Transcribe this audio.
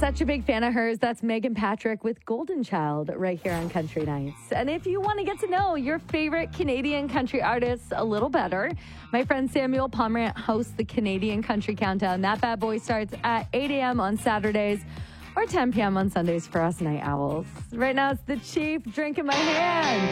such a big fan of hers. That's Megan Patrick with Golden Child right here on Country Nights. And if you want to get to know your favorite Canadian country artists a little better, my friend Samuel Pomerant hosts the Canadian Country Countdown. That bad boy starts at 8 a.m. on Saturdays or 10 p.m. on Sundays for us night owls. Right now, it's the Chief, Drink in My Hand.